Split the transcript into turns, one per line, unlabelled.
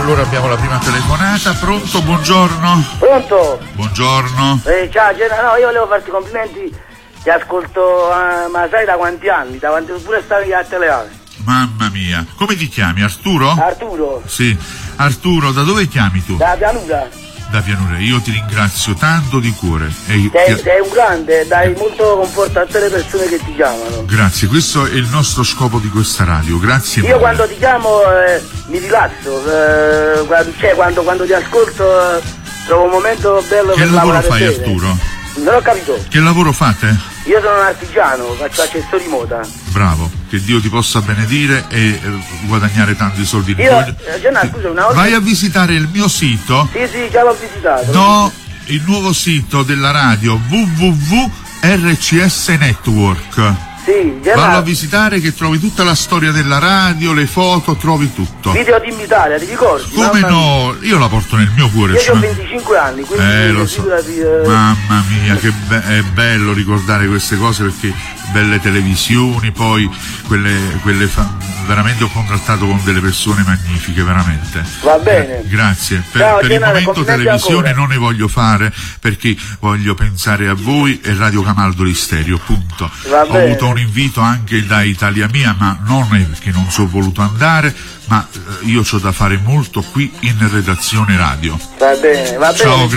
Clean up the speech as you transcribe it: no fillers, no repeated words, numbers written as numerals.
allora abbiamo la prima telefonata. Pronto, buongiorno.
Pronto?
Buongiorno.
Ciao, no, io volevo farti complimenti, ti ascolto, ma sai da quanti anni? Da quanti pure stavi a Teleale.
Mamma mia, come ti chiami? Arturo?
Arturo.
Sì, Arturo, da dove chiami tu?
Da Pianura.
Da Pianura, io ti ringrazio tanto di cuore.
Sei un grande, dai molto conforto a tutte le persone che ti chiamano.
Grazie, questo è il nostro scopo di questa radio, grazie
io
mille.
Quando ti chiamo mi rilasso, quando ti ascolto trovo un momento bello.
Che
per
lavoro fai,
bene.
Arturo?
Non ho capito.
Che lavoro fate?
Io sono un artigiano, faccio accessori moda.
Bravo, che Dio ti possa benedire e guadagnare tanti soldi.
Scusa, una volta...
Vai a visitare il mio sito.
Sì, già l'ho visitato.
No, il nuovo sito della radio www.rcs Network.
Sì,
vallo a visitare, che trovi tutta la storia della radio, le foto, trovi tutto.
Video di Italia, ti ricordi?
Come no? Io la porto nel mio cuore.
Io ho 25 anni, quindi
lo so. Mamma mia, che è bello ricordare queste cose, perché belle televisioni, poi quelle veramente ho contrattato con delle persone magnifiche, veramente.
Va bene.
Grazie.
Ciao,
per il momento televisione
ancora.
non ne voglio fare, perché voglio pensare a voi e Radio Camaldoli Stereo, punto. Ho avuto un invito anche da Italia Mia, ma non è perché non sono voluto andare, ma io c'ho da fare molto qui in redazione radio.
Va bene, va bene.
Ciao,